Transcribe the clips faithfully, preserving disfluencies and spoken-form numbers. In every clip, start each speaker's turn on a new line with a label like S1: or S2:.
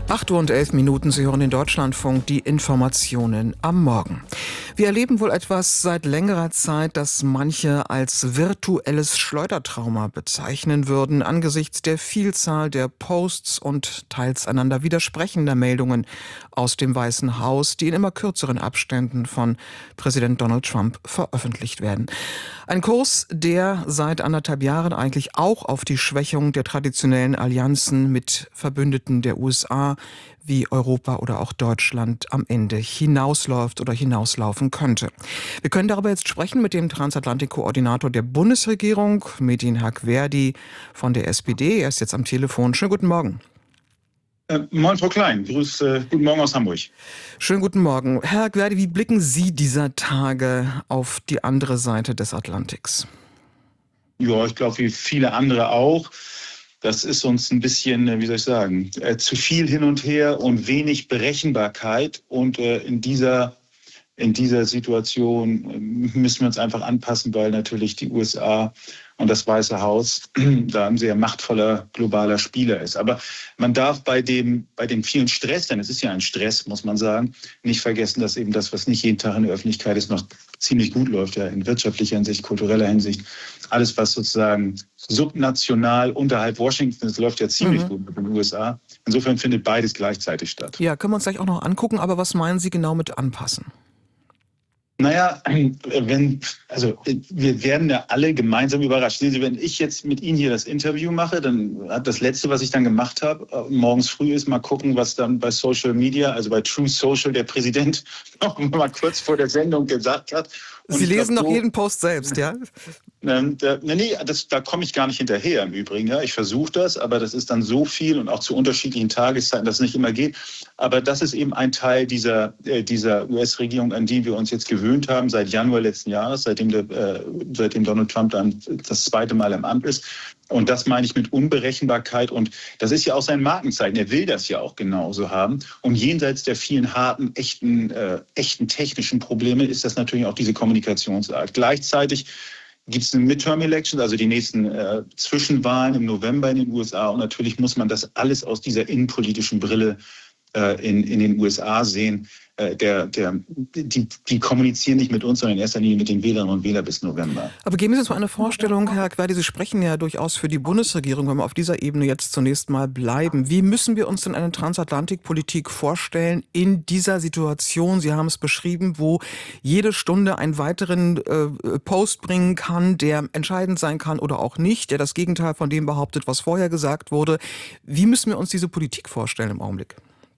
S1: acht Uhr und elf Minuten, Sie hören den Deutschlandfunk, die Informationen am Morgen. Wir erleben wohl etwas seit längerer Zeit, das manche als virtuelles Schleudertrauma bezeichnen würden, angesichts der Vielzahl der Posts und teils einander widersprechender Meldungen aus dem Weißen Haus, die in immer kürzeren Abständen von Präsident Donald Trump veröffentlicht werden. Ein Kurs, der seit anderthalb Jahren eigentlich auch auf die Schwächung der traditionellen Allianzen mit Verbündeten der U S A wie Europa oder auch Deutschland am Ende hinausläuft oder hinauslaufen könnte. Wir können darüber jetzt sprechen mit dem Transatlantik-Koordinator der Bundesregierung, Metin Hagverdi von der S P D. Er ist jetzt am Telefon. Schönen guten Morgen.
S2: Äh, moin, Frau Klein. Grüß, äh, guten Morgen aus Hamburg.
S1: Schönen guten Morgen. Herr Hagverdi, wie blicken Sie dieser Tage auf die andere Seite des Atlantiks?
S2: Ja, ich glaube, wie viele andere auch. Das ist uns ein bisschen, wie soll ich sagen, äh, zu viel hin und her und wenig Berechenbarkeit. Und äh, in dieser, in dieser Situation äh, müssen wir uns einfach anpassen, weil natürlich die U S A und das Weiße Haus da ein sehr machtvoller globaler Spieler ist. Aber man darf bei dem, bei dem vielen Stress, denn es ist ja ein Stress, muss man sagen, nicht vergessen, dass eben das, was nicht jeden Tag in der Öffentlichkeit ist, noch ziemlich gut läuft, ja, in wirtschaftlicher Hinsicht, kultureller Hinsicht. Alles, was sozusagen subnational unterhalb Washingtons ist, läuft ja ziemlich mhm. gut mit den U S A. Insofern findet beides gleichzeitig statt.
S1: Ja, können wir uns gleich auch noch angucken, aber was meinen Sie genau mit anpassen?
S2: Naja, wenn, also wir werden ja alle gemeinsam überrascht. Sehen Sie, wenn ich jetzt mit Ihnen hier das Interview mache, dann hat das Letzte, was ich dann gemacht habe, morgens früh ist mal gucken, was dann bei Social Media, also bei True Social, der Präsident noch mal kurz vor der Sendung gesagt hat.
S1: Und Sie lesen doch jeden Post selbst, ja?
S2: Ähm, da, nee, das, da komme ich gar nicht hinterher im Übrigen. Ja. Ich versuche das, aber das ist dann so viel und auch zu unterschiedlichen Tageszeiten, dass es nicht immer geht. Aber das ist eben ein Teil dieser, äh, dieser U S-Regierung, an die wir uns jetzt gewöhnt haben seit Januar letzten Jahres, seitdem, der, äh, seitdem Donald Trump dann das zweite Mal im Amt ist. Und das meine ich mit Unberechenbarkeit. Und das ist ja auch sein Markenzeichen. Er will das ja auch genauso haben. Und jenseits der vielen harten, echten, äh, echten technischen Probleme ist das natürlich auch diese Kommunikationsart. Gleichzeitig gibt es eine Midterm-Election, also die nächsten äh, Zwischenwahlen im November in den U S A. Und natürlich muss man das alles aus dieser innenpolitischen Brille äh, in, in den U S A sehen. Äh, der, der, die, die kommunizieren nicht mit uns, sondern in erster Linie mit den Wählerinnen und Wählern bis November.
S1: Aber geben Sie uns mal eine Vorstellung, Herr Hagverdi, Sie sprechen ja durchaus für die Bundesregierung, wenn wir auf dieser Ebene jetzt zunächst mal bleiben. Wie müssen wir uns denn eine Transatlantikpolitik vorstellen in dieser Situation? Sie haben es beschrieben, wo jede Stunde einen weiteren äh, Post bringen kann, der entscheidend sein kann oder auch nicht, der das Gegenteil von dem behauptet, was vorher gesagt wurde. Wie müssen wir uns diese Politik vorstellen im Augenblick?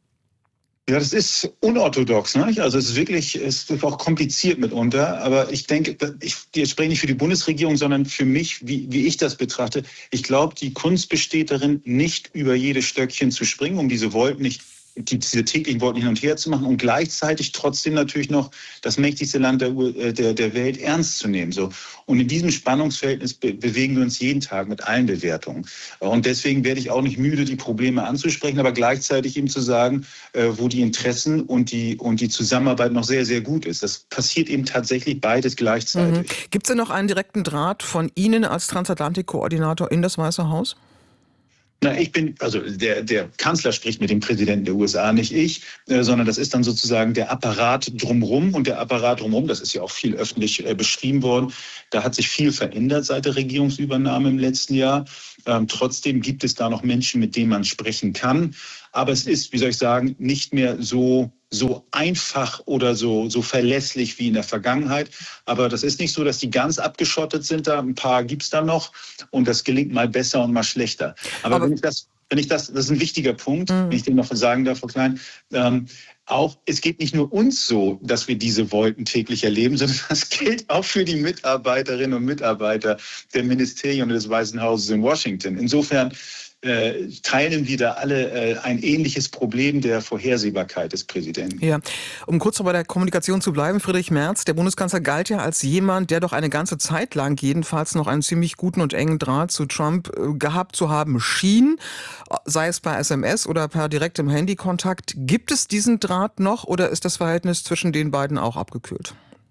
S2: Ja, das ist unorthodox, ne? Also es ist wirklich, es ist auch kompliziert mitunter. Aber ich denke, ich, ich spreche nicht für die Bundesregierung, sondern für mich, wie, wie ich das betrachte. Ich glaube, die Kunst besteht darin, nicht über jedes Stöckchen zu springen, um diese Wolken nicht Die, diese täglichen Worte hin und her zu machen und gleichzeitig trotzdem natürlich noch das mächtigste Land der, der, der Welt ernst zu nehmen. So. Und in diesem Spannungsverhältnis be bewegen wir uns jeden Tag mit allen Bewertungen. Und deswegen werde ich auch nicht müde, die Probleme anzusprechen, aber gleichzeitig eben zu sagen, äh, wo die Interessen und die, und die Zusammenarbeit noch sehr, sehr gut ist. Das passiert eben tatsächlich beides gleichzeitig.
S1: Mhm. Gibt es denn noch einen direkten Draht von Ihnen als Transatlantik-Koordinator in das Weiße Haus?
S2: Na, ich bin, also der, der Kanzler spricht mit dem Präsidenten der U S A, nicht ich, äh, sondern das ist dann sozusagen der Apparat drumherum. Und der Apparat drumherum, das ist ja auch viel öffentlich äh, beschrieben worden, da hat sich viel verändert seit der Regierungsübernahme im letzten Jahr. Ähm, trotzdem gibt es da noch Menschen, mit denen man sprechen kann. Aber es ist, wie soll ich sagen, nicht mehr so so einfach oder so, so verlässlich wie in der Vergangenheit. Aber das ist nicht so, dass die ganz abgeschottet sind. Da ein paar gibt es da noch. Und das gelingt mal besser und mal schlechter. Aber, Aber wenn ich das, wenn ich das, das ist ein wichtiger Punkt, mhm. wenn ich den noch sagen darf, Frau Klein, ähm, auch, es geht nicht nur uns so, dass wir diese Wolken täglich erleben, sondern das gilt auch für die Mitarbeiterinnen und Mitarbeiter der Ministerien und des Weißen Hauses in Washington. Insofern Äh, teilen wir da alle äh, ein ähnliches Problem der Vorhersehbarkeit des Präsidenten.
S1: Ja, um kurz noch bei der Kommunikation zu bleiben, Friedrich Merz, der Bundeskanzler, galt ja als jemand, der doch eine ganze Zeit lang jedenfalls noch einen ziemlich guten und engen Draht zu Trump äh, gehabt zu haben schien, sei es per S M S oder per direktem Handykontakt. Gibt es diesen Draht noch oder ist das Verhältnis zwischen den beiden auch abgekühlt?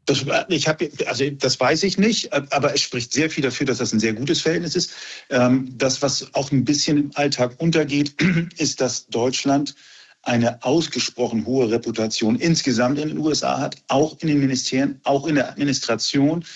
S2: Das, ich hab, also das weiß ich nicht, aber es spricht sehr viel dafür, dass das ein sehr gutes Verhältnis ist. Das, was auch ein bisschen im Alltag untergeht, ist, dass Deutschland eine ausgesprochen hohe Reputation insgesamt in den U S A hat, auch in den Ministerien, auch in der Administration.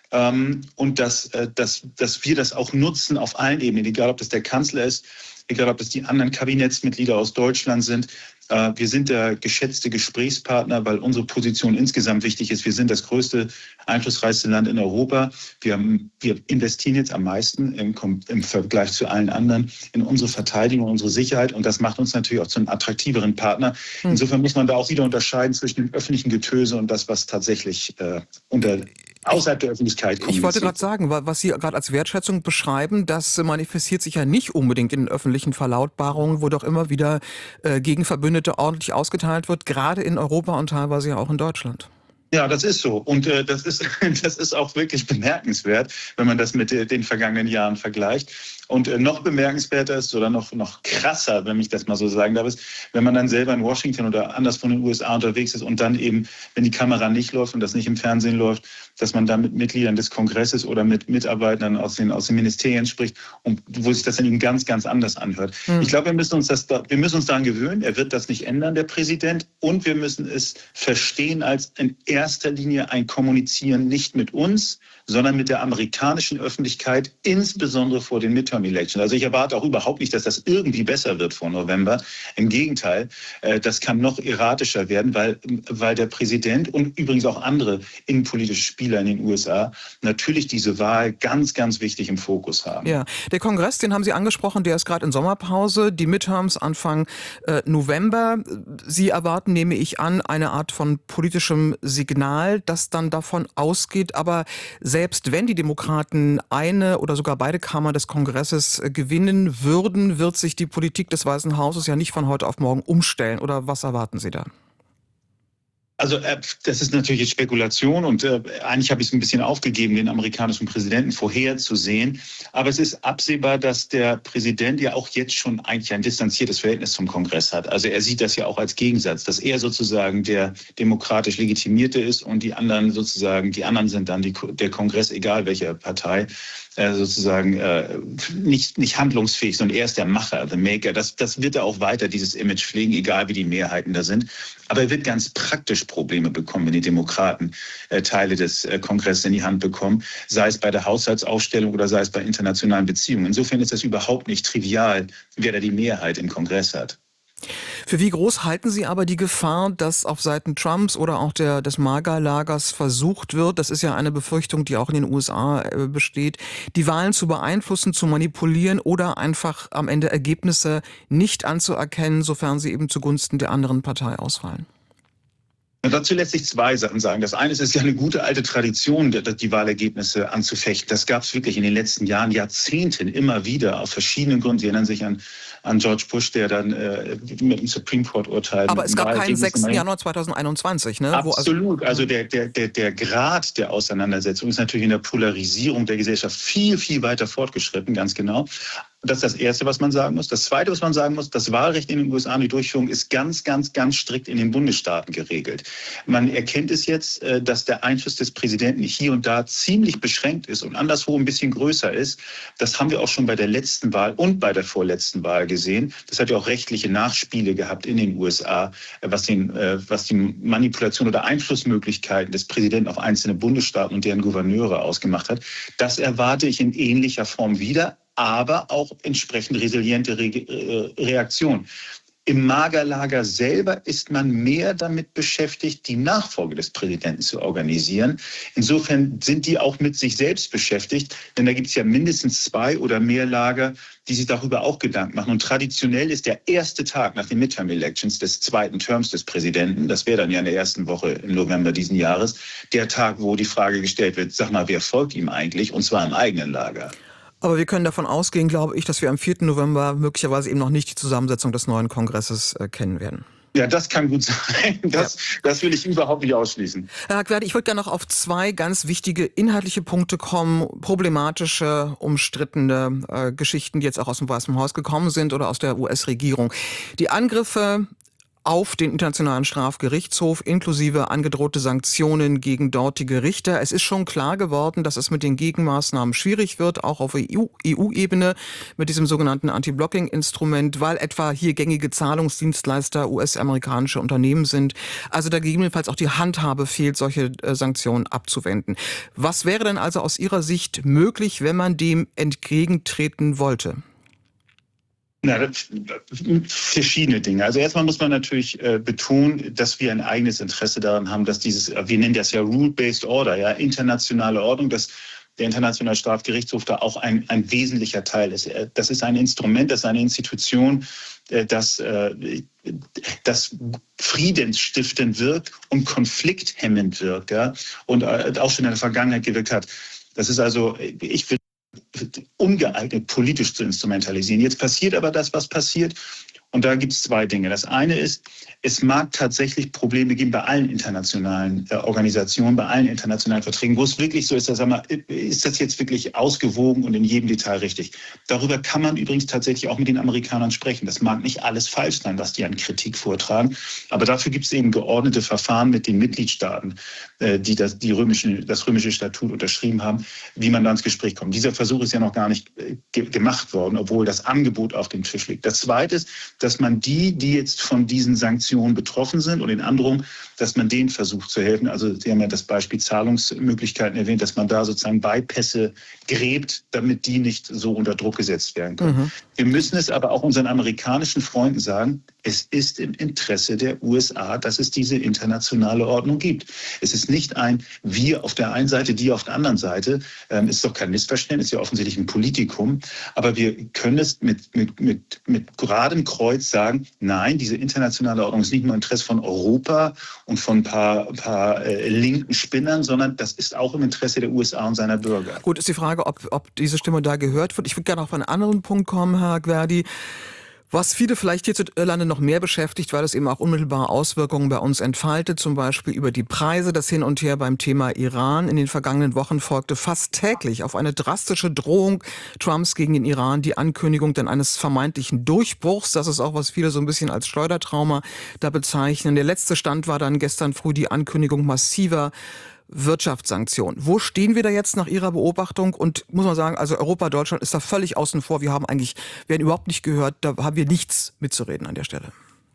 S2: Und dass, dass, dass wir das auch nutzen auf allen Ebenen, egal ob das der Kanzler ist, egal ob das die anderen Kabinettsmitglieder aus Deutschland sind. Wir sind der geschätzte Gesprächspartner, weil unsere Position insgesamt wichtig ist. Wir sind das größte, einflussreichste Land in Europa. Wir, wir investieren jetzt am meisten im, im Vergleich zu allen anderen in unsere Verteidigung, unsere Sicherheit. Und das macht uns natürlich auch zu einem attraktiveren Partner. Insofern muss man da auch wieder unterscheiden zwischen dem öffentlichen Getöse und das, was tatsächlich äh, unter außerhalb der Öffentlichkeit kommuniziert.
S1: Ich wollte gerade sagen, was Sie gerade als Wertschätzung beschreiben, das manifestiert sich ja nicht unbedingt in den öffentlichen Verlautbarungen, wo doch immer wieder äh, gegen Verbündete ordentlich ausgeteilt wird, gerade in Europa und teilweise ja auch in Deutschland.
S2: Ja, das ist so. Und äh, das ist, das ist auch wirklich bemerkenswert, wenn man das mit äh, den vergangenen Jahren vergleicht. Und äh, noch bemerkenswerter ist oder noch, noch krasser, wenn ich das mal so sagen darf, ist, wenn man dann selber in Washington oder anders von den U S A unterwegs ist und dann eben, wenn die Kamera nicht läuft und das nicht im Fernsehen läuft, dass man dann mit Mitgliedern des Kongresses oder mit Mitarbeitern aus den, aus den Ministerien spricht und wo sich das dann eben ganz, ganz anders anhört. Mhm. Ich glaube, wir müssen uns das, wir müssen uns daran gewöhnen. Er wird das nicht ändern, der Präsident. Und wir müssen es verstehen als in erster Linie ein Kommunizieren nicht mit uns, sondern mit der amerikanischen Öffentlichkeit, insbesondere vor den Midterm-Elections. Also ich erwarte auch überhaupt nicht, dass das irgendwie besser wird vor November. Im Gegenteil, das kann noch erratischer werden, weil, weil der Präsident und übrigens auch andere innenpolitische Spieler in den U S A natürlich diese Wahl ganz, ganz wichtig im Fokus haben.
S1: Ja, der Kongress, den haben Sie angesprochen, der ist gerade in Sommerpause, die Midterms Anfang äh, November. Sie erwarten, nehme ich an, eine Art von politischem Signal, das dann davon ausgeht, aber selbst wenn die Demokraten eine oder sogar beide Kammern des Kongresses gewinnen würden, wird sich die Politik des Weißen Hauses ja nicht von heute auf morgen umstellen. Oder was erwarten Sie da?
S2: Also äh, das ist natürlich jetzt Spekulation und äh, eigentlich habe ich es ein bisschen aufgegeben, den amerikanischen Präsidenten vorherzusehen. Aber es ist absehbar, dass der Präsident ja auch jetzt schon eigentlich ein distanziertes Verhältnis zum Kongress hat. Also er sieht das ja auch als Gegensatz, dass er sozusagen der demokratisch Legitimierte ist und die anderen sozusagen, die anderen sind dann die, der Kongress, egal welche Partei, äh, sozusagen äh, nicht, nicht handlungsfähig, sondern er ist der Macher, the Maker. Das, das wird er auch weiter, dieses Image pflegen, egal wie die Mehrheiten da sind. Aber er wird ganz praktisch Probleme bekommen, wenn die Demokraten äh, Teile des äh, Kongresses in die Hand bekommen, sei es bei der Haushaltsaufstellung oder sei es bei internationalen Beziehungen. Insofern ist das überhaupt nicht trivial, wer da die Mehrheit im Kongress hat.
S1: Für wie groß halten Sie aber die Gefahr, dass auf Seiten Trumps oder auch der, des MAGA-Lagers versucht wird, das ist ja eine Befürchtung, die auch in den U S A äh, besteht, die Wahlen zu beeinflussen, zu manipulieren oder einfach am Ende Ergebnisse nicht anzuerkennen, sofern sie eben zugunsten der anderen Partei ausfallen?
S2: Dazu lässt sich zwei Sachen sagen. Das eine ist, es ist ja eine gute alte Tradition, die Wahlergebnisse anzufechten. Das gab es wirklich in den letzten Jahren, Jahrzehnten immer wieder, aus verschiedenen Gründen. Sie erinnern sich an, an George Bush, der dann äh, mit dem Supreme Court-Urteil...
S1: Aber es gab keinen sechsten Januar zweitausendeinundzwanzig, ne?
S2: Absolut. Wo also also der, der, der, der Grad der Auseinandersetzung ist natürlich in der Polarisierung der Gesellschaft viel, viel weiter fortgeschritten, ganz genau. Das ist das Erste, was man sagen muss. Das Zweite, was man sagen muss, das Wahlrecht in den U S A und die Durchführung ist ganz, ganz, ganz strikt in den Bundesstaaten geregelt. Man erkennt es jetzt, dass der Einfluss des Präsidenten hier und da ziemlich beschränkt ist und anderswo ein bisschen größer ist. Das haben wir auch schon bei der letzten Wahl und bei der vorletzten Wahl gesehen. Das hat ja auch rechtliche Nachspiele gehabt in den U S A, was, den, was die Manipulation oder Einflussmöglichkeiten des Präsidenten auf einzelne Bundesstaaten und deren Gouverneure ausgemacht hat. Das erwarte ich in ähnlicher Form wieder, aber auch entsprechend resiliente Re- Reaktion. Im MAGA-Lager selber ist man mehr damit beschäftigt, die Nachfolge des Präsidenten zu organisieren. Insofern sind die auch mit sich selbst beschäftigt, denn da gibt es ja mindestens zwei oder mehr Lager, die sich darüber auch Gedanken machen. Und traditionell ist der erste Tag nach den Midterm-Elections des zweiten Terms des Präsidenten, das wäre dann ja in der ersten Woche im November diesen Jahres, der Tag, wo die Frage gestellt wird, sag mal, wer folgt ihm eigentlich? Und zwar im eigenen Lager.
S1: Aber wir können davon ausgehen, glaube ich, dass wir am vierten November möglicherweise eben noch nicht die Zusammensetzung des neuen Kongresses äh, kennen werden.
S2: Ja, das kann gut sein. Das, ja. das will ich überhaupt nicht ausschließen.
S1: Herr Hackwerth, ich würde gerne noch auf zwei ganz wichtige inhaltliche Punkte kommen. Problematische, umstrittene äh, Geschichten, die jetzt auch aus dem Weißen Haus gekommen sind oder aus der U S-Regierung. Die Angriffe auf den Internationalen Strafgerichtshof inklusive angedrohte Sanktionen gegen dortige Richter. Es ist schon klar geworden, dass es mit den Gegenmaßnahmen schwierig wird, auch auf E U-Ebene mit diesem sogenannten Anti-Blocking-Instrument, weil etwa hier gängige Zahlungsdienstleister U S-amerikanische Unternehmen sind. Also da gegebenenfalls auch die Handhabe fehlt, solche äh, Sanktionen abzuwenden. Was wäre denn also aus Ihrer Sicht möglich, wenn man dem entgegentreten wollte?
S2: Na, das, verschiedene Dinge. Also erstmal muss man natürlich äh, betonen, dass wir ein eigenes Interesse daran haben, dass dieses, wir nennen das ja Rule-Based Order, ja, internationale Ordnung, dass der Internationale Strafgerichtshof da auch ein, ein wesentlicher Teil ist. Das ist ein Instrument, das ist eine Institution, äh, das, äh, das friedensstiftend wirkt und konflikthemmend wirkt, ja, und äh, auch schon in der Vergangenheit gewirkt hat. Das ist also, ich will ungeeignet politisch zu instrumentalisieren. Jetzt passiert aber das, was passiert. Und da gibt es zwei Dinge. Das eine ist, es mag tatsächlich Probleme geben bei allen internationalen äh, Organisationen, bei allen internationalen Verträgen, wo es wirklich so ist, dass, sag mal, ist das jetzt wirklich ausgewogen und in jedem Detail richtig? Darüber kann man übrigens tatsächlich auch mit den Amerikanern sprechen. Das mag nicht alles falsch sein, was die an Kritik vortragen, aber dafür gibt es eben geordnete Verfahren mit den Mitgliedstaaten, äh, die, das, die römische, das römische Statut unterschrieben haben, wie man da ins Gespräch kommt. Dieser Versuch ist ja noch gar nicht äh, ge- gemacht worden, obwohl das Angebot auf dem Tisch liegt. Das Zweite ist, dass man die, die jetzt von diesen Sanktionen betroffen sind und in Androhung, dass man denen versucht zu helfen. Also Sie haben ja das Beispiel Zahlungsmöglichkeiten erwähnt, dass man da sozusagen Bypässe gräbt, damit die nicht so unter Druck gesetzt werden können. Mhm. Wir müssen es aber auch unseren amerikanischen Freunden sagen, es ist im Interesse der U S A, dass es diese internationale Ordnung gibt. Es ist nicht ein wir auf der einen Seite, die auf der anderen Seite. Ähm, ist doch kein Missverständnis, ist ja offensichtlich ein Politikum. Aber wir können es mit, mit, mit, mit geradem Kreuz sagen, nein, diese internationale Ordnung ist nicht nur im Interesse von Europa und von ein paar, ein paar äh, linken Spinnern, sondern das ist auch im Interesse der U S A und seiner Bürger.
S1: Gut, ist die Frage, ob, ob diese Stimme da gehört wird. Ich würde gerne auf einen anderen Punkt kommen, Herr Gverdi. Was viele vielleicht hierzulande noch mehr beschäftigt, weil es eben auch unmittelbare Auswirkungen bei uns entfaltet, zum Beispiel über die Preise, das Hin und Her beim Thema Iran. In den vergangenen Wochen folgte fast täglich auf eine drastische Drohung Trumps gegen den Iran die Ankündigung dann eines vermeintlichen Durchbruchs. Das ist auch, was viele so ein bisschen als Schleudertrauma da bezeichnen. Der letzte Stand war dann gestern früh die Ankündigung massiver Wirtschaftssanktionen. Wo stehen wir da jetzt nach Ihrer Beobachtung? Und muss man sagen, also Europa, Deutschland ist da völlig außen vor. Wir haben eigentlich, werden überhaupt nicht gehört, da haben wir nichts mitzureden an der Stelle.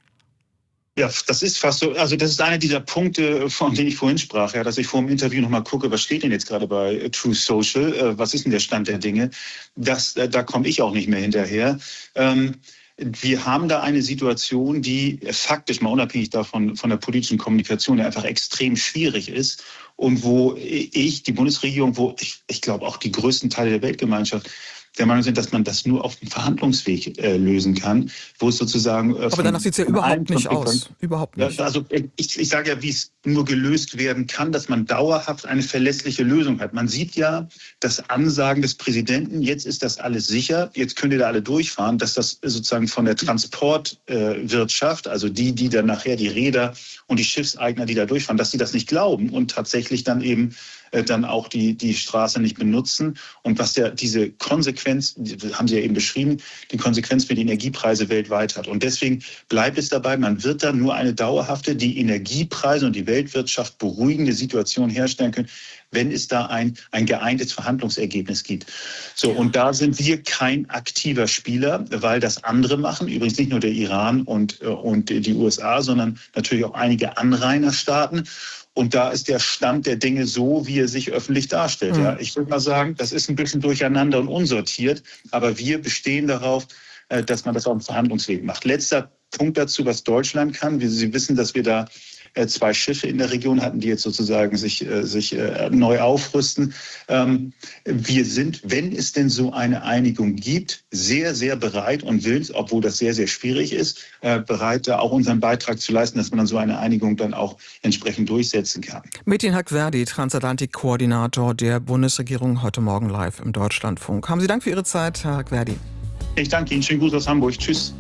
S2: Ja, das ist fast so, also das ist einer dieser Punkte, von denen ich vorhin sprach, ja, dass ich vor dem Interview nochmal gucke, was steht denn jetzt gerade bei Truth Social, was ist denn der Stand der Dinge? Das, da komme ich auch nicht mehr hinterher. Ähm, Wir haben da eine Situation, die faktisch mal unabhängig davon von der politischen Kommunikation einfach extrem schwierig ist und wo ich, die Bundesregierung, wo ich, ich glaube auch die größten Teile der Weltgemeinschaft der Meinung sind, dass man das nur auf dem Verhandlungsweg äh, lösen kann, wo es sozusagen... Äh,
S1: Aber danach sieht es ja überhaupt nicht aus. Überhaupt nicht.
S2: Also ich, ich sage ja, wie es nur gelöst werden kann, dass man dauerhaft eine verlässliche Lösung hat. Man sieht ja das Ansagen des Präsidenten, jetzt ist das alles sicher, jetzt könnt ihr da alle durchfahren, dass das sozusagen von der Transportwirtschaft, äh, also die, die dann nachher die Räder und die Schiffseigner, die da durchfahren, dass sie das nicht glauben und tatsächlich dann eben dann auch die, die Straße nicht benutzen. Und was der, diese Konsequenz, haben Sie ja eben beschrieben, die Konsequenz für die Energiepreise weltweit hat. Und deswegen bleibt es dabei, man wird dann nur eine dauerhafte, die Energiepreise und die Weltwirtschaft beruhigende Situation herstellen können, wenn es da ein, ein geeintes Verhandlungsergebnis gibt. So, und da sind wir kein aktiver Spieler, weil das andere machen, übrigens nicht nur der Iran und, und die U S A, sondern natürlich auch einige Anrainerstaaten. Und da ist der Stand der Dinge so, wie er sich öffentlich darstellt. Mhm. Ja, ich würde mal sagen, das ist ein bisschen durcheinander und unsortiert. Aber wir bestehen darauf, dass man das auf dem Verhandlungsweg macht. Letzter Punkt dazu, was Deutschland kann. Sie wissen, dass wir da zwei Schiffe in der Region hatten, die jetzt sozusagen sich, sich neu aufrüsten. Wir sind, wenn es denn so eine Einigung gibt, sehr, sehr bereit und willens, obwohl das sehr, sehr schwierig ist, bereit, da auch unseren Beitrag zu leisten, dass man dann so eine Einigung dann auch entsprechend durchsetzen kann.
S1: Metin Haqverdi, Transatlantik-Koordinator der Bundesregierung, heute Morgen live im Deutschlandfunk. Haben Sie Dank für Ihre Zeit, Herr Haqverdi.
S2: Ich danke Ihnen. Schönen Gruß aus Hamburg. Tschüss.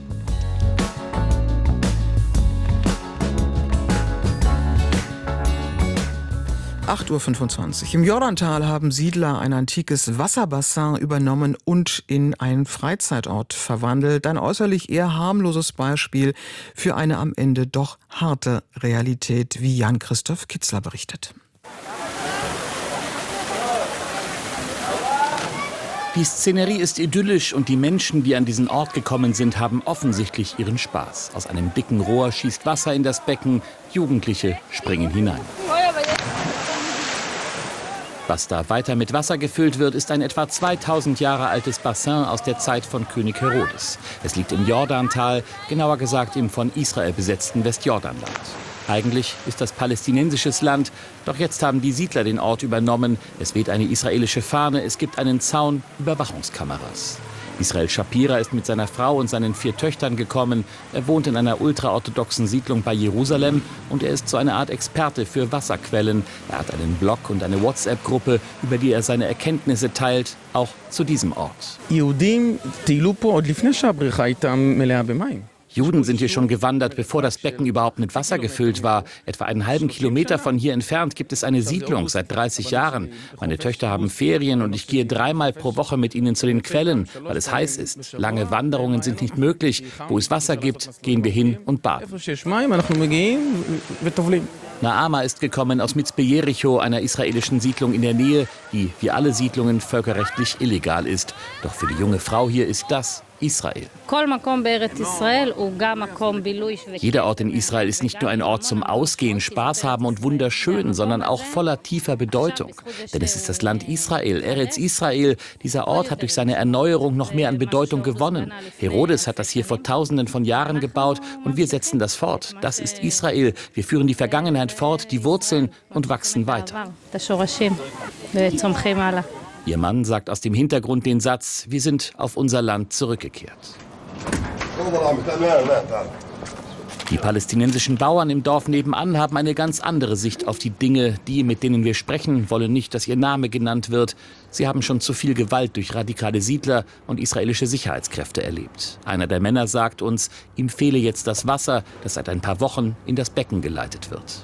S1: acht Uhr fünfundzwanzig. Im Jordantal haben Siedler ein antikes Wasserbassin übernommen und in einen Freizeitort verwandelt. Ein äußerlich eher harmloses Beispiel für eine am Ende doch harte Realität, wie Jan-Christoph Kitzler berichtet.
S3: Die Szenerie ist idyllisch und die Menschen, die an diesen Ort gekommen sind, haben offensichtlich ihren Spaß. Aus einem dicken Rohr schießt Wasser in das Becken, Jugendliche springen hinein. Was da weiter mit Wasser gefüllt wird, ist ein etwa zweitausend Jahre altes Bassin aus der Zeit von König Herodes. Es liegt im Jordantal, genauer gesagt im von Israel besetzten Westjordanland. Eigentlich ist das palästinensisches Land, doch jetzt haben die Siedler den Ort übernommen. Es weht eine israelische Fahne, es gibt einen Zaun, Überwachungskameras. Israel Shapira ist mit seiner Frau und seinen vier Töchtern gekommen. Er wohnt in einer ultraorthodoxen Siedlung bei Jerusalem und er ist so eine Art Experte für Wasserquellen. Er hat einen Blog und eine WhatsApp-Gruppe, über die er seine Erkenntnisse teilt, auch zu diesem Ort. Juden sind hier schon gewandert, bevor das Becken überhaupt mit Wasser gefüllt war. Etwa einen halben Kilometer von hier entfernt gibt es eine Siedlung seit dreißig Jahren. Meine Töchter haben Ferien und ich gehe dreimal pro Woche mit ihnen zu den Quellen, weil es heiß ist. Lange Wanderungen sind nicht möglich. Wo es Wasser gibt, gehen wir hin und baden. Naama ist gekommen aus Mitzpe Jericho, einer israelischen Siedlung in der Nähe, die wie alle Siedlungen völkerrechtlich illegal ist. Doch für die junge Frau hier ist das Israel. Jeder Ort in Israel ist nicht nur ein Ort zum Ausgehen, Spaß haben und wunderschön, sondern auch voller tiefer Bedeutung. Denn es ist das Land Israel, Eretz Israel. Dieser Ort hat durch seine Erneuerung noch mehr an Bedeutung gewonnen. Herodes hat das hier vor Tausenden von Jahren gebaut und wir setzen das fort. Das ist Israel. Wir führen die Vergangenheit fort, die Wurzeln und wachsen weiter. Ihr Mann sagt aus dem Hintergrund den Satz: Wir sind auf unser Land zurückgekehrt. Die palästinensischen Bauern im Dorf nebenan haben eine ganz andere Sicht auf die Dinge. Die, mit denen wir sprechen, wollen nicht, dass ihr Name genannt wird. Sie haben schon zu viel Gewalt durch radikale Siedler und israelische Sicherheitskräfte erlebt. Einer der Männer sagt uns, ihm fehle jetzt das Wasser, das seit ein paar Wochen in das Becken geleitet wird.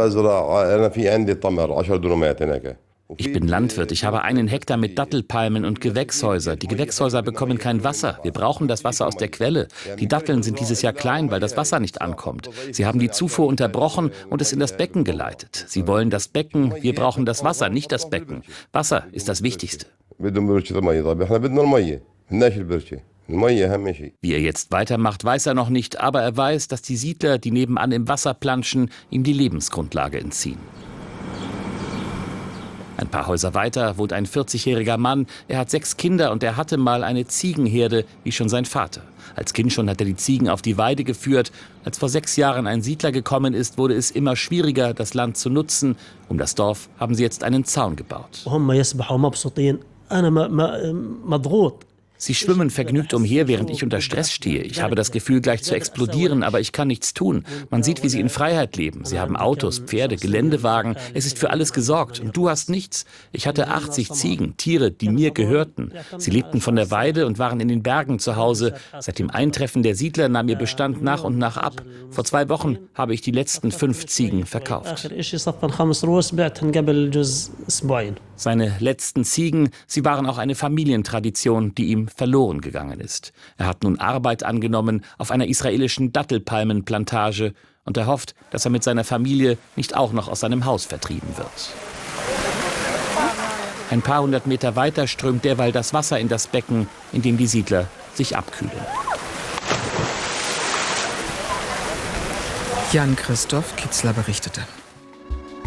S3: Ich bin Landwirt, ich habe einen Hektar mit Dattelpalmen und Gewächshäuser. Die Gewächshäuser bekommen kein Wasser. Wir brauchen das Wasser aus der Quelle. Die Datteln sind dieses Jahr klein, weil das Wasser nicht ankommt. Sie haben die Zufuhr unterbrochen und es in das Becken geleitet. Sie wollen das Becken, wir brauchen das Wasser, nicht das Becken. Wasser ist das Wichtigste. Wie er jetzt weitermacht, weiß er noch nicht, aber er weiß, dass die Siedler, die nebenan im Wasser planschen, ihm die Lebensgrundlage entziehen. Ein paar Häuser weiter wohnt ein vierzigjähriger Mann. Er hat sechs Kinder und er hatte mal eine Ziegenherde, wie schon sein Vater. Als Kind schon hat er die Ziegen auf die Weide geführt. Als vor sechs Jahren ein Siedler gekommen ist, wurde es immer schwieriger, das Land zu nutzen. Um das Dorf haben sie jetzt einen Zaun gebaut. Sie schwimmen vergnügt umher, während ich unter Stress stehe. Ich habe das Gefühl, gleich zu explodieren, aber ich kann nichts tun. Man sieht, wie sie in Freiheit leben. Sie haben Autos, Pferde, Geländewagen. Es ist für alles gesorgt. Und du hast nichts. Ich hatte achtzig Ziegen, Tiere, die mir gehörten. Sie lebten von der Weide und waren in den Bergen zu Hause. Seit dem Eintreffen der Siedler nahm ihr Bestand nach und nach ab. Vor zwei Wochen habe ich die letzten fünf Ziegen verkauft. Seine letzten Ziegen, sie waren auch eine Familientradition, die ihm verloren gegangen ist. Er hat nun Arbeit angenommen auf einer israelischen Dattelpalmenplantage und er hofft, dass er mit seiner Familie nicht auch noch aus seinem Haus vertrieben wird. Ein paar hundert Meter weiter strömt derweil das Wasser in das Becken, in dem die Siedler sich abkühlen.
S1: Jan-Christoph Kitzler berichtete.